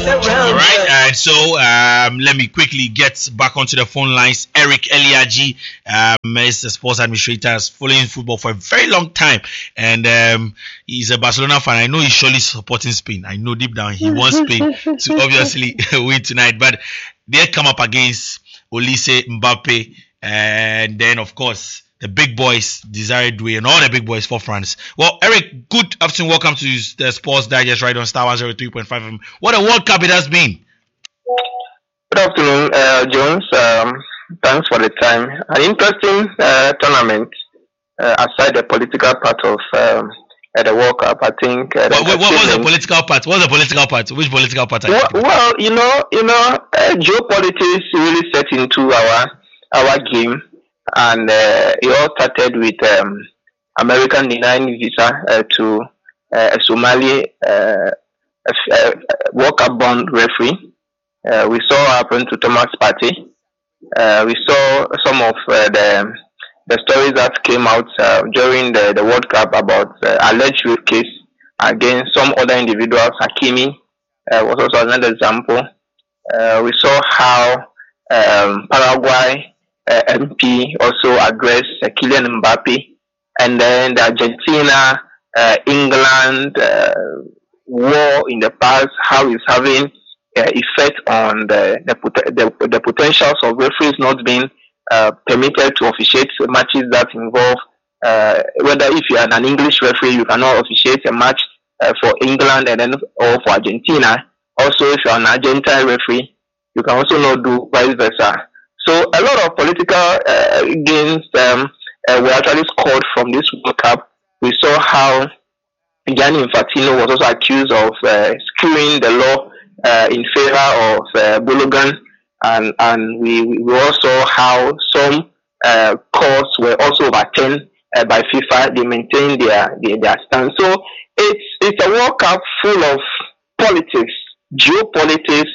All right, and so let me quickly get back onto the phone lines. Eric Eliaji is the sports administrator, has following football for a very long time, and he's a Barcelona fan. I know he's surely supporting Spain. I know deep down he wants Spain to obviously win tonight, but they come up against Olise, Mbappe, and then of course the big boys, Desire Doué, and all the big boys for France. Well, Eric, good afternoon. Welcome to the Sports Digest right on Star 103.5 FM. What a World Cup it has been. Good afternoon, Jones. Thanks for the time. An interesting tournament, aside the political part of the World Cup. I think. What was the political part? What was the political part? Which political part? Well, geopolitics really set into our game. And it all started with American denying visa to a Somali World Cup bound referee. We saw what happened to Thomas Partey. We saw some of the stories that came out during the World Cup about alleged rape case against some other individuals. Hakimi was also another example. We saw how Paraguay MP also addressed Kylian Mbappe, and then the Argentina, England war in the past, how it's having effect on the potentials of referees not being permitted to officiate matches that involve whether if you are an English referee you cannot officiate a match for England and then or for Argentina. Also, if you are an Argentine referee, you can also not do vice versa. So a lot of political gains were actually scored from this World Cup. We saw how Gianni Infantino was also accused of skewing the law in favor of Balogun, and we also saw how some courts were also overturned by FIFA. They maintained their stance. So it's a World Cup full of politics. Geopolitics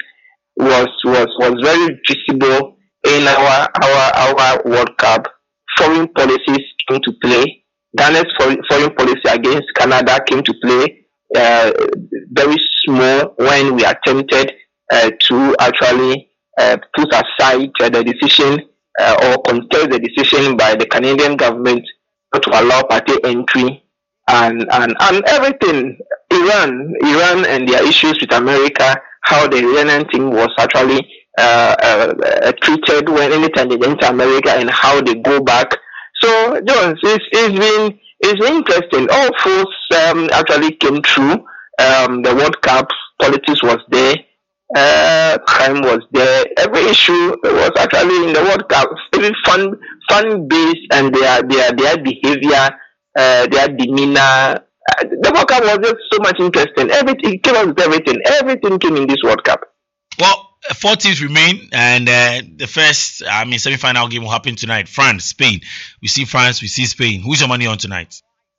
was very visible in our World Cup. Foreign policies came to play. Ghana's foreign policy against Canada came to play very small when we attempted to actually put aside the decision or contest the decision by the Canadian government not to allow party entry and everything. Iran and their issues with America, how the Iranian thing was actually treated when anytime they enter America and how they go back. So, Jones, it's been interesting. All force actually came through. The World Cup politics was there. Crime was there. Every issue was actually in the World Cup. Even fun based and their behavior, their demeanor. The World Cup was just so much interesting. Everything came out with everything. Everything came in this World Cup. Well, 4 teams remain, and the first, semi-final game will happen tonight. France, Spain. We see France, we see Spain. Who's your money on tonight?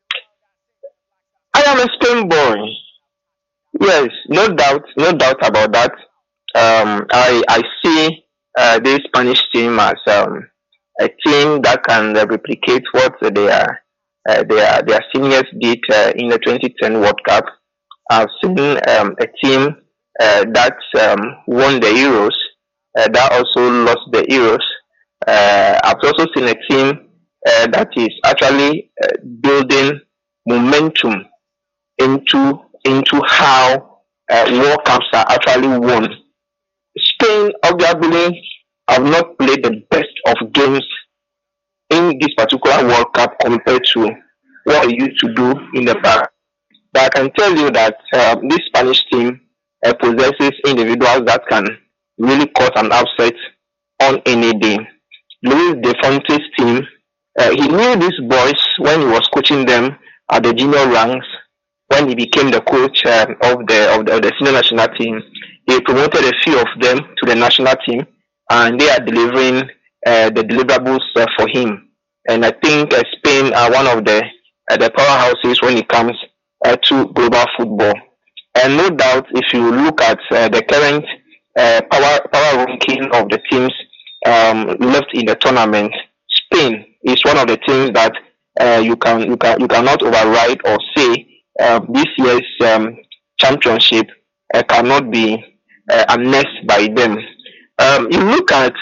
I am a Spain boy. Yes, no doubt about that. I see this Spanish team as a team that can replicate what their seniors did in the 2010 World Cup. I've seen a team that won the Euros, that also lost the Euros. I've also seen a team that is actually building momentum into how World Cups are actually won. Spain, obviously, have not played the best of games in this particular World Cup compared to what it used to do in the past. But I can tell you that this Spanish team possesses individuals that can really cause an upset on any day. Luis De Fonte's team, he knew these boys when he was coaching them at the junior ranks. When he became the coach of the senior national team, he promoted a few of them to the national team, and they are delivering the deliverables for him. And I think Spain are one of the powerhouses when it comes to global football. And no doubt, if you look at the current power ranking of the teams left in the tournament, Spain is one of the teams that you cannot override or say this year's championship cannot be amassed by them. You look at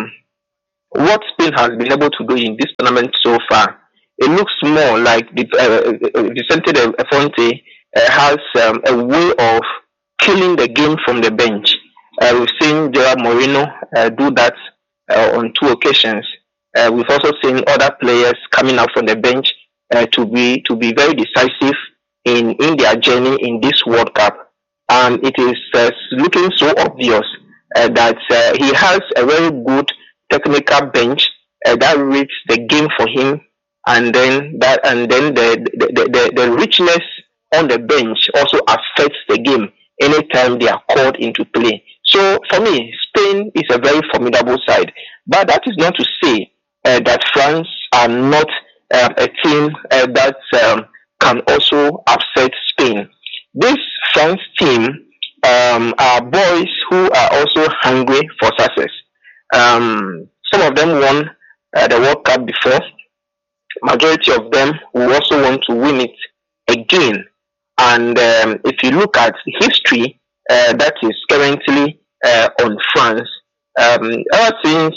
what Spain has been able to do in this tournament so far. It looks more like Vicente Del Fonte has a way of killing the game from the bench. We've seen Gerard Moreno do that on 2 occasions. We've also seen other players coming out from the bench to be very decisive in their journey in this World Cup. And it is looking so obvious that he has a very good technical bench that reads the game for him, and then the richness on the bench also affects the game anytime they are called into play. So for me, Spain is a very formidable side, but that is not to say that France are not a team that can also upset Spain. This France team are boys who are also hungry for success. Some of them won the World Cup before. Majority of them will also want to win it again. And if you look at history that is currently on France, ever since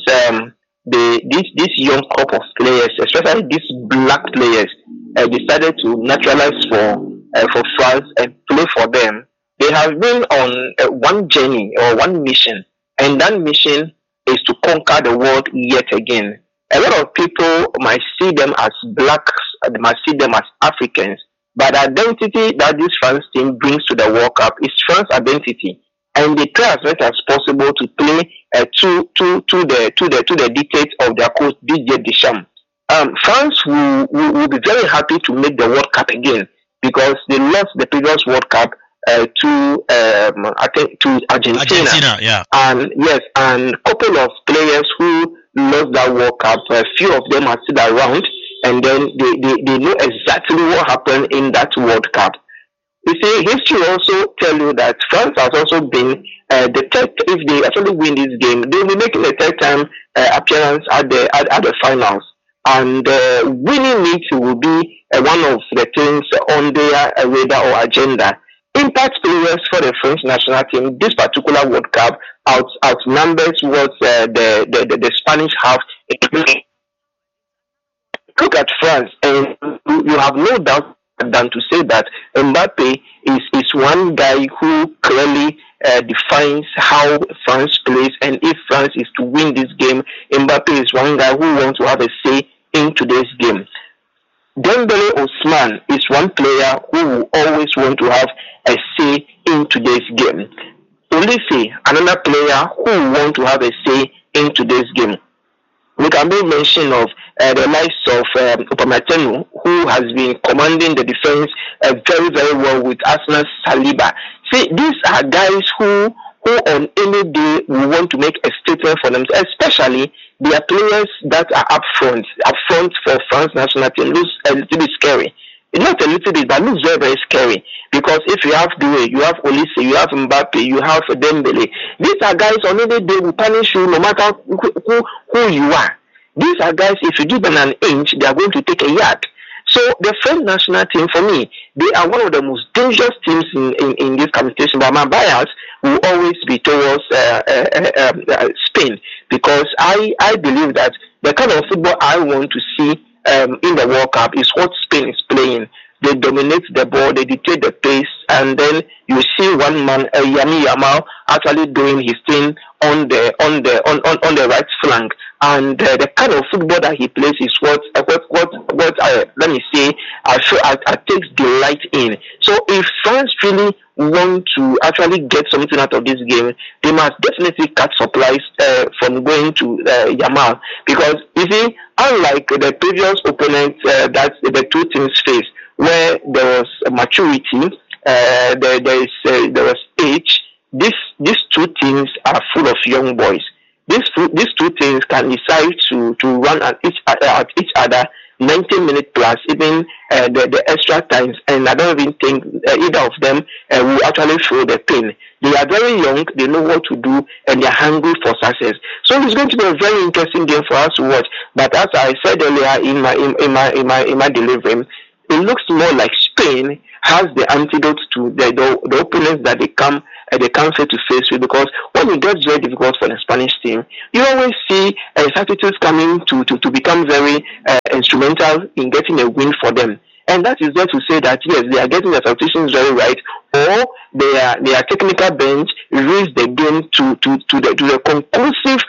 this young crop of players, especially these black players, decided to naturalize for France and play for them, they have been on one journey or one mission, and that mission is to conquer the world yet again. A lot of people might see them as blacks, they might see them as Africans, but the identity that this France team brings to the World Cup is France identity, and they try as much as possible to play to the dictates of their coach Didier Deschamps. France will be very happy to make the World Cup again because they lost the previous World Cup to Argentina. Yeah. And yes, and a couple of players who lost that World Cup, a few of them are still around, and then they know exactly what happened in that World Cup. You see, history also tell you that France has also been the third. If they actually win this game, they will be making a third time appearance at the finals, and winning it will be one of the things on their radar or agenda. Impact players for the French national team this particular World Cup outnumbers what the Spanish have. Look at France, and you have no doubt than to say that Mbappe is one guy who clearly defines how France plays, and if France is to win this game, Mbappe is one guy who wants to have a say in today's game. Dembele Ousmane is one player who will always want to have a say in today's game. Olise, another player who will want to have a say in today's game. We can make mention of the likes of Upamecano, who has been commanding the defense very, very well with Arsenal's Saliba. See, these are guys who on any day will want to make a statement for them, especially they are players that are up front for France national team. Looks a little bit scary. Not a little bit, but looks very, very scary. Because if you have Doué, you have Olise, you have Mbappe, you have Dembele. These are guys on any day will punish you no matter who you are. These are guys, if you give them an inch, they are going to take a yard. So the French national team, for me, they are one of the most dangerous teams in this competition. But my bias will always be towards Spain, because I believe that the kind of football I want to see in the World Cup is what Spain is playing. They dominate the ball, they dictate the pace, and then you see one man, Lamine Yamal, actually doing his thing on the right flank. And the kind of football that he plays is what let me say, I take delight in. So if France really want to actually get something out of this game, they must definitely cut supplies from going to Yamal, because you see, unlike the previous opponent that the two teams face, where there was maturity, there was age. These two teams are full of young boys. These two teams can decide to run at each other 90 minutes plus, even the extra times, and I don't even think either of them will actually feel the pain. They are very young, they know what to do, and they are hungry for success. So it's going to be a very interesting game for us to watch. But as I said earlier in my delivery, it looks more like Spain has the antidote to the opponents that they come face to face with, because when it gets very difficult for the Spanish team, you always see substitutes coming to become very instrumental in getting a win for them. And that is there to say that yes, they are getting the substitutions very right, or their technical bench raise the game to the conclusive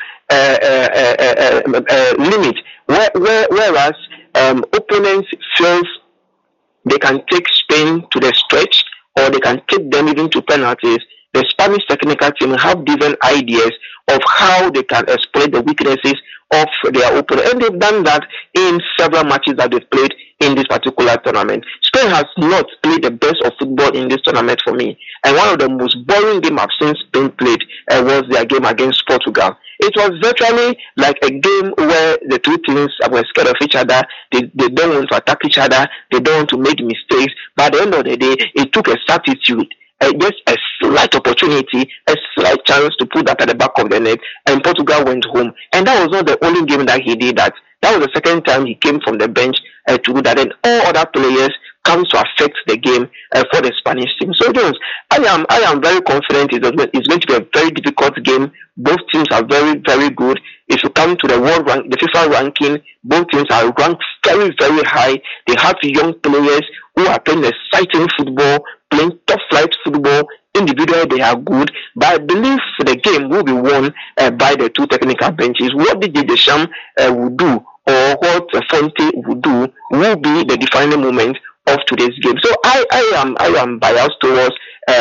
limit, whereas opponents feels they can take Spain to the stretch, or they can take them even to penalties. The Spanish technical team have different ideas of how they can exploit the weaknesses of their opponent, and they've done that in several matches that they've played in this particular tournament. Spain has not played the best of football in this tournament for me, and one of the most boring games I've seen Spain played was their game against Portugal. It was virtually like a game where the two teams were scared of each other. They don't want to attack each other. They don't want to make mistakes. But at the end of the day, it took a substitute, just a slight opportunity, a slight chance to put that at the back of the net, and Portugal went home. And that was not the only game that he did that. That was the second time he came from the bench to do that. And all other players comes to affect the game for the Spanish team. So, Jones, I am very confident it's going to be a very difficult game. Both teams are very, very good. If you come to the the FIFA ranking, both teams are ranked very, very high. They have young players who are playing exciting football, playing top flight football. Individually, they are good, but I believe the game will be won by the two technical benches. What Didier Deschamps will do, or what Fonte will do, will be the defining moment of today's game. So I am biased towards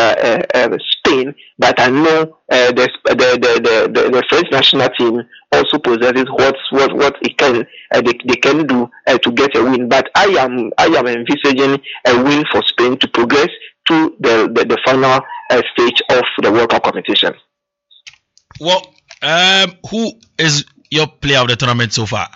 Spain, but I know the French national team also possesses what it can they can do to get a win. But I am envisaging a win for Spain to progress to the final stage of the World Cup competition. Well, who is your player of the tournament so far?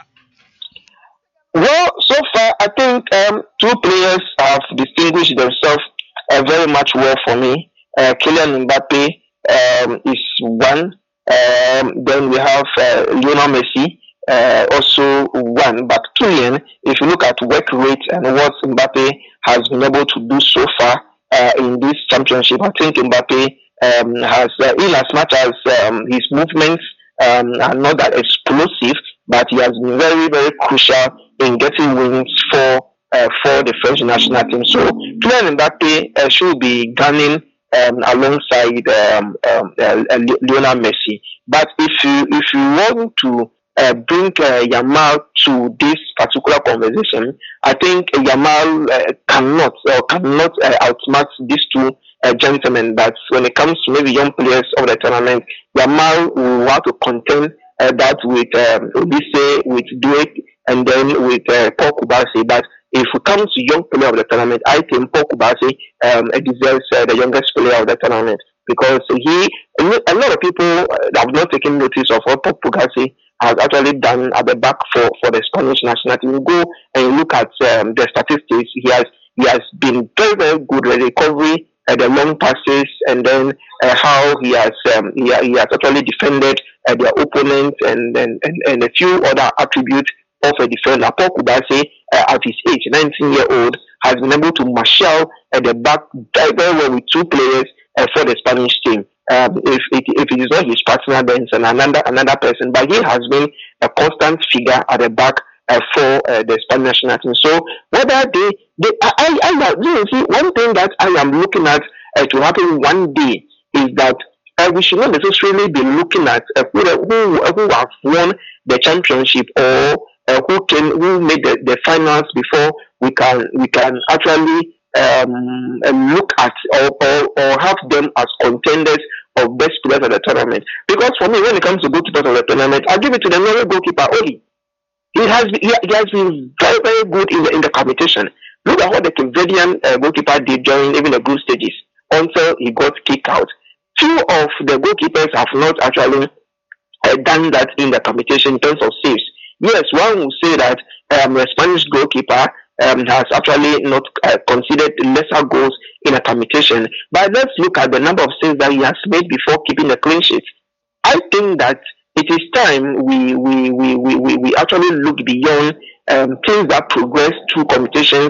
Well, so far, I think two players have distinguished themselves very much well for me. Kylian Mbappe is one. Then we have Lionel Messi, also one. But Kylian, if you look at work rate and what Mbappe has been able to do so far in this championship, I think Mbappe has, in as much as his movements are not that explosive, but he has been very, very crucial in getting wins for the French national team. So Kylian Mbappe should be gunning alongside Lionel Messi. But if you want to bring Yamal to this particular conversation, I think Yamal cannot outmatch these two gentlemen. But when it comes to maybe young players of the tournament, Yamal will want to contend that with Olise, with Doué, and then with Paul Kubasi. But if we come to young player of the tournament, I think Paul Kubasi deserves the youngest player of the tournament, because a lot of people have not taken notice of what Paul Kubasi has actually done at the back for the Spanish national team. You go and look at the statistics. He has been very, very good at recovery, the long passes, and then how he has actually defended their opponents, and a few other attributes of a defender. Paul Kubasi, at his age, 19-year-old, has been able to marshal at the back very, very well with two players for the Spanish team. If it is not his partner, then it's another person. But he has been a constant figure at the back for the Spanish national team. So whether you see, one thing that I am looking at to happen one day is that we should not necessarily be looking at who have won the championship, or who made the finals before we can actually look at or have them as contenders of best players of the tournament. Because for me, when it comes to goalkeepers of the tournament, I give it to the Norway goalkeeper Oli. He has been very, very good in the competition. Look at what the Canadian goalkeeper did during even the group stages until he got kicked out. Few of the goalkeepers have not actually done that in the competition in terms of saves. Yes, one will say that the Spanish goalkeeper has actually not considered lesser goals in a competition. But let's look at the number of saves that he has made before keeping the clean sheet. I think that it is time we actually look beyond teams that progress through competitions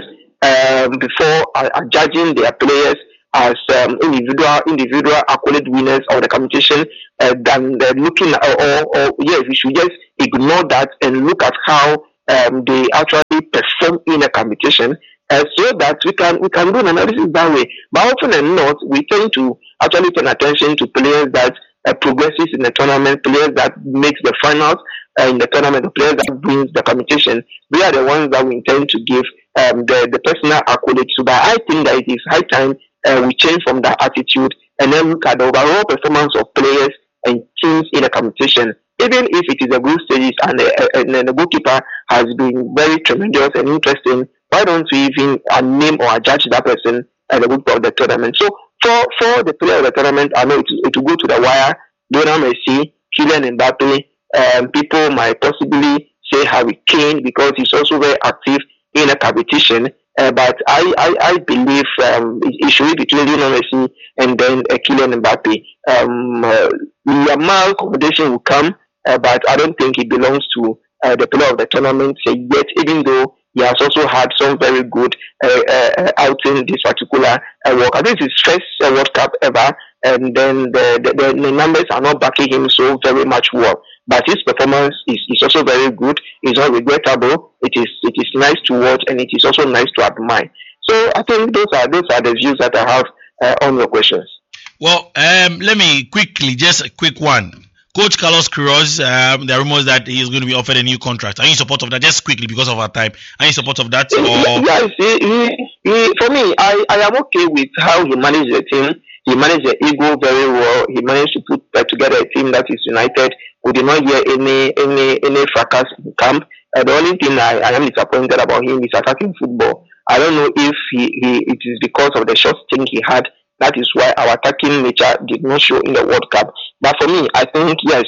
before judging their players as individual accolade winners of the competition, than looking we should just ignore that and look at how they actually perform in a competition, so that we can do an analysis that way. But often than not, we tend to actually pay attention to players that progresses in the tournament, players that makes the finals in the tournament, the players that wins the competition. They are the ones that we intend to give the personal accolades to. But I think that it is high time we change from that attitude and then look at the overall performance of players and teams in the competition. Even if it is a group stages and the goalkeeper has been very tremendous and interesting, why don't we even name or judge that person as the goalkeeper of the tournament? So for the player of the tournament, I know it will go to the wire. Lionel Messi, Kylian Mbappe, people might possibly say Harry Kane because he's also very active in a competition. But I believe it should be between Lionel Messi and then Kylian Mbappe. Yamal competition will come, but I don't think he belongs to the player of the tournament yet, even though he has also had some very good outing in this particular World Cup. This is his first World Cup ever, and then the numbers are not backing him so very much well. But his performance is also very good. It's not regrettable. It is nice to watch, and it is also nice to admire. So I think those are the views that I have on your questions. Well, let me quickly, just a quick one. Coach Carlos Queiroz, there are rumors that he is going to be offered a new contract. Are you in support of that? Just quickly, because of our time. Are you in support of that? Yes, for me, I am okay with how he managed the team. He managed the ego very well. He managed to put together a team that is united. We did not hear any fracas in camp. The only thing I am disappointed about him is attacking football. I don't know if it is because of the short stint he had. That is why our attacking nature did not show in the World Cup. But for me, I think, yes,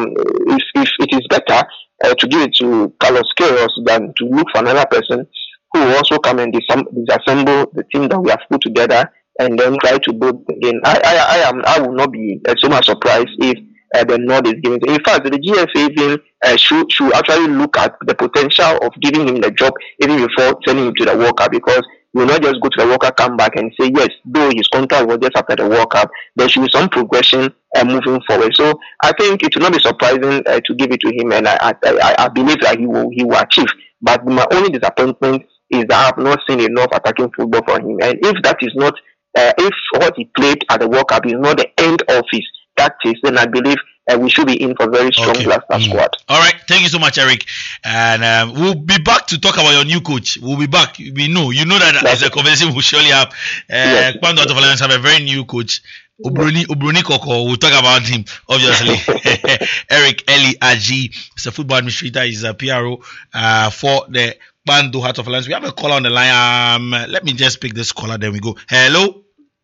if it is better to give it to Carlos Queiroz than to look for another person who will also come and disassemble the team that we have put together and then try to build again. I will not be so much surprised if the nod is given. In fact, the GFA even should actually look at the potential of giving him the job even before sending him to the World Cup, because we will not just go to the World Cup, come back and say, yes, though his contract was just after the World Cup, there should be some progression moving forward. So I think it will not be surprising to give it to him, and I believe that he will achieve. But my only disappointment is that I have not seen enough attacking football from him. And if that is not, if what he played at the World Cup is not the end of his tactics, then I believe we should be in for a very strong blaster squad. All right, thank you so much, Eric. And we'll be back to talk about your new coach. We'll be back. We know that as a conversation we'll surely have. Kpando Heart of Alliance have a very new coach. Ubruni Koko, we'll talk about him, obviously. Eric Eli Aji is a football administrator, he's a PRO for the Kpando Heart of Alliance. We have a caller on the line. Let me just pick this caller, then we go. Hello?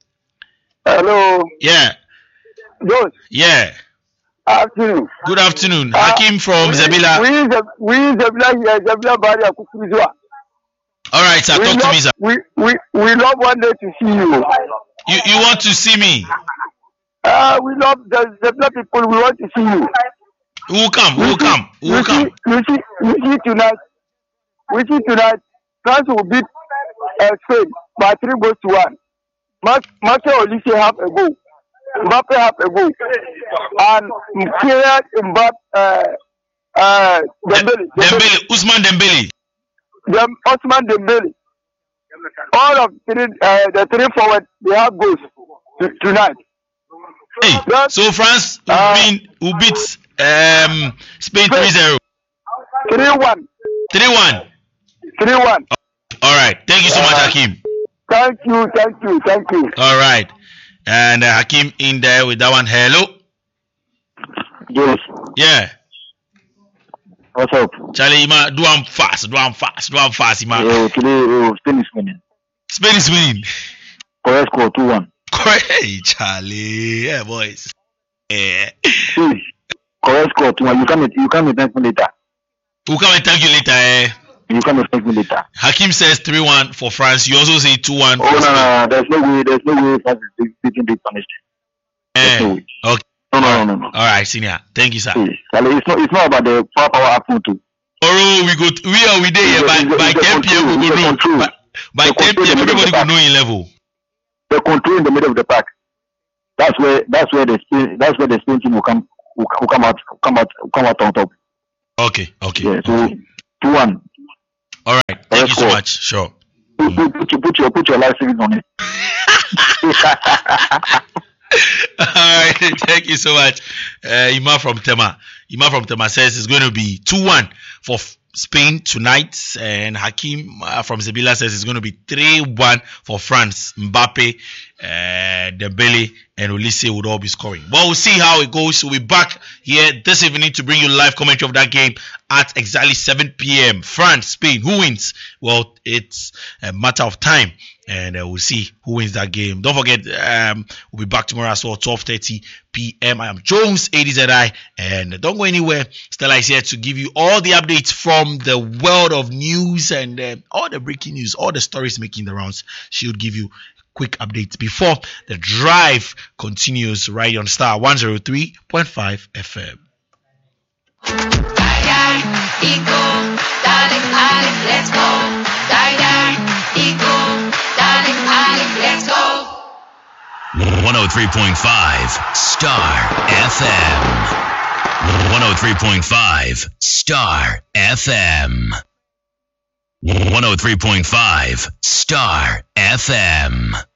Yeah. Good. Yeah. Afternoon. Good afternoon. Hakim from Zabila. We Zabila Baria Kukuzwa. All right, sir. Talk to me, sir. We love one day to see you. You want to see me? We love the Zabila people. We want to see you. Who will come? We see tonight. France will beat Spain by 3-1. Marcel Olise have a goal. Mbappe have a goal, and Kylian Mbappe, Dembele, Ousmane Dembele. Ousmane Dembele. All of the three forward, they have goals tonight. Hey, so France will beat Spain 3-0. 3-1. 3-1. All right. Thank you so much, Hakim. Thank you. All right. And Hakim in there with that one. Hello? Yes. Yeah. What's up? Charlie, do them fast, man. Yeah, today, Spain is winning. Correct score 2-1. Hey, Charlie. Yeah, boys. Yeah. Correct score 2-1. You come thank me later. We'll come and thank you later, eh? You come thank me later. Hakim says 3-1 for France. You also say 2-1 for Spain. No. There's no way France is taking the punishment. Okay. No. All right, senior. Thank you, sir. It's not about the power action too. Tomorrow we there by 10 p.m. we go By 10 p.m., everybody will know in level. They control in the middle of the park. That's where the Spain team will come out on top. Okay. Yeah, so 2-1. All right. Thank you so much. Sure. Put your life savings on it. All right. Thank you so much. Ima from Tema says it's going to be 2-1 for Spain tonight, and Hakim from Sevilla says it's going to be 3-1 for France. Mbappe, Dembele, and Olise would all be scoring. But we'll see how it goes. We'll be back here this evening to bring you live commentary of that game at exactly 7 p.m. France, Spain. Who wins? Well, it's a matter of time, and we'll see who wins that game. Don't forget, we'll be back tomorrow as well, 12:30 p.m. I am Jones, ADZI, and don't go anywhere. Stella is here to give you all the updates from the world of news and all the breaking news, all the stories making the rounds. She would give you quick updates before the drive continues right on Star 103.5 FM. Let's go. 103.5 Star FM. 103.5 Star FM. 103.5 Star FM.